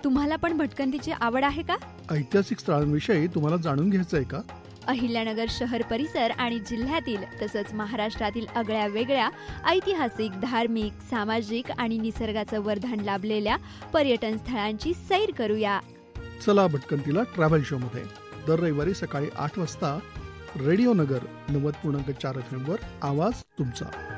तुम्हाला पण भटकंतीची आवड आहे का? ऐतिहासिक स्थळांविषयी तुम्हाला जाणून घ्यायचंय का? अहिल्यानगर शहर परिसर आणि जिल्ह्यातील तसंच महाराष्ट्रातील आगळ्या वेगळ्या ऐतिहासिक, धार्मिक, सामाजिक आणि निसर्गाचं वर्धन लाभलेल्या पर्यटन स्थळांची सैर करूया. चला भटकंतीला ट्रॅव्हल शो मध्ये दर रविवारी सकाळी 8 वाजता रेडिओ नगर 90.4 FM वर आवाज तुमचा.